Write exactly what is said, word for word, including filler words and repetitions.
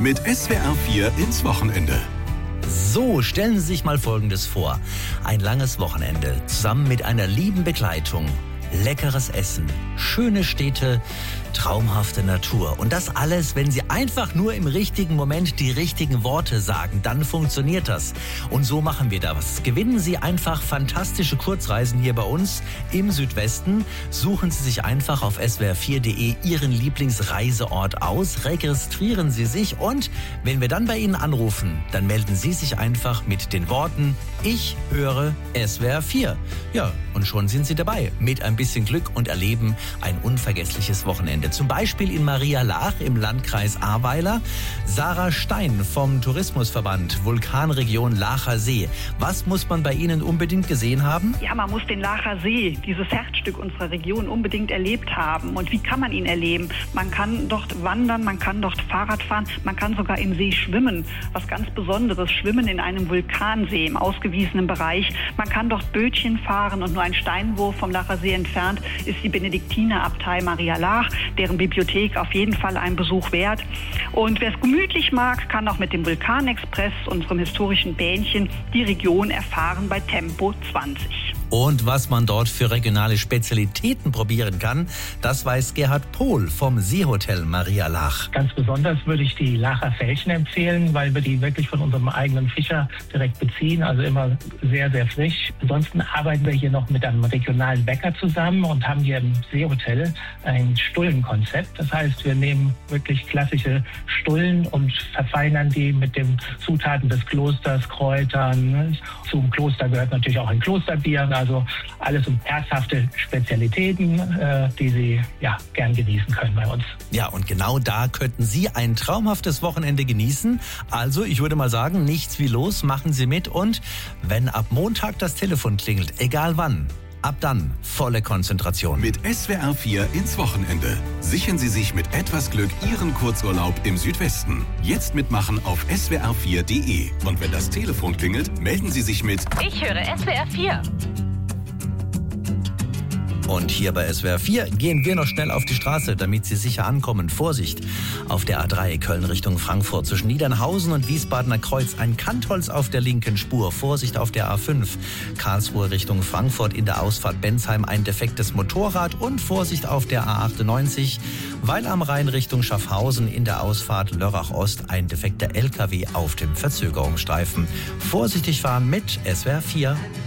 mit S W R vier ins Wochenende. So, stellen Sie sich mal Folgendes vor. Ein langes Wochenende zusammen mit einer lieben Begleitung. Leckeres Essen, schöne Städte, traumhafte Natur. Und das alles, wenn Sie einfach nur im richtigen Moment die richtigen Worte sagen, dann funktioniert das. Und so machen wir das. Gewinnen Sie einfach fantastische Kurzreisen hier bei uns im Südwesten. Suchen Sie sich einfach auf S W R vier punkt de Ihren Lieblingsreiseort aus, registrieren Sie sich und wenn wir dann bei Ihnen anrufen, dann melden Sie sich einfach mit den Worten: Ich höre S W R vier. Ja, und schon sind Sie dabei. Mit ein bisschen Glück und erleben ein unvergessliches Wochenende. Zum Beispiel in Maria Laach im Landkreis Ahrweiler. Sarah Stein vom Tourismusverband Vulkanregion Laacher See. Was muss man bei Ihnen unbedingt gesehen haben? Ja, man muss den Laacher See, dieses Herzstück unserer Region, unbedingt erlebt haben. Und wie kann man ihn erleben? Man kann dort wandern, man kann dort Fahrrad fahren, man kann sogar im See schwimmen. Was ganz Besonderes, schwimmen in einem Vulkansee im ausgewiesenen Bereich. Man kann dort Bötchen fahren und nur ein Steinwurf vom Laacher See entfernt ist die Benediktinerabtei Maria Laach, deren Bibliothek auf jeden Fall einen Besuch wert. Und wer es gemütlich mag, kann auch mit dem Vulkanexpress, unserem historischen Bähnchen, die Region erfahren bei Tempo zwanzig. Und was man dort für regionale Spezialitäten probieren kann, das weiß Gerhard Pohl vom Seehotel Maria Laach. Ganz besonders würde ich die Laacher Felchen empfehlen, weil wir die wirklich von unserem eigenen Fischer direkt beziehen, also immer sehr, sehr frisch. Ansonsten arbeiten wir hier noch mit einem regionalen Bäcker zusammen und haben hier im Seehotel ein Stullenkonzept. Das heißt, wir nehmen wirklich klassische Stullen und verfeinern die mit den Zutaten des Klosters, Kräutern. Zum Kloster gehört natürlich auch ein Klosterbier. Also alles um herzhafte Spezialitäten, äh, die Sie ja gern genießen können bei uns. Ja, und genau da könnten Sie ein traumhaftes Wochenende genießen. Also ich würde mal sagen, nichts wie los, machen Sie mit. Und wenn ab Montag das Telefon klingelt, egal wann, ab dann volle Konzentration. Mit S W R vier ins Wochenende. Sichern Sie sich mit etwas Glück Ihren Kurzurlaub im Südwesten. Jetzt mitmachen auf S W R vier punkt de. Und wenn das Telefon klingelt, melden Sie sich mit Ich höre S W R vier. Und hier bei S W R vier gehen wir noch schnell auf die Straße, damit Sie sicher ankommen. Vorsicht! Auf der A drei Köln Richtung Frankfurt zwischen Niedernhausen und Wiesbadener Kreuz ein Kantholz auf der linken Spur. Vorsicht auf der A fünf Karlsruhe Richtung Frankfurt in der Ausfahrt Bensheim ein defektes Motorrad und Vorsicht auf der A achtundneunzig Weil am Rhein Richtung Schaffhausen in der Ausfahrt Lörrach Ost ein defekter L K W auf dem Verzögerungsstreifen. Vorsichtig fahren mit S W R vier.